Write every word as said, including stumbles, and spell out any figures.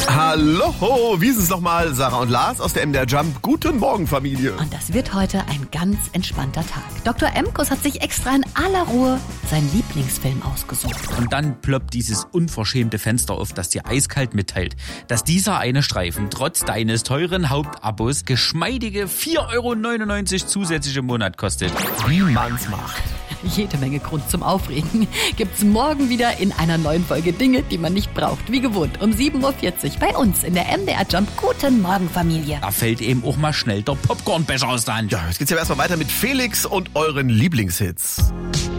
Hallo, wie ist es nochmal? Sarah und Lars aus der M D R Jump. Guten Morgen, Familie. Und das wird heute ein ganz entspannter Tag. Doktor Emkus hat sich extra in aller Ruhe seinen Lieblingsfilm ausgesucht. Und dann ploppt dieses unverschämte Fenster auf, das dir eiskalt mitteilt, dass dieser eine Streifen trotz deines teuren Hauptabos geschmeidige vier Euro neunundneunzig zusätzlich im Monat kostet. Wie man's macht. Jede Menge Grund zum Aufregen gibt's morgen wieder in einer neuen Folge Dinge, die man nicht braucht. Wie gewohnt um sieben Uhr vierzig bei uns in der M D R Jump. Guten Morgen, Familie. Da fällt eben auch mal schnell der Popcornbecher aus der Hand. Ja, jetzt geht's ja erstmal weiter mit Felix und euren Lieblingshits.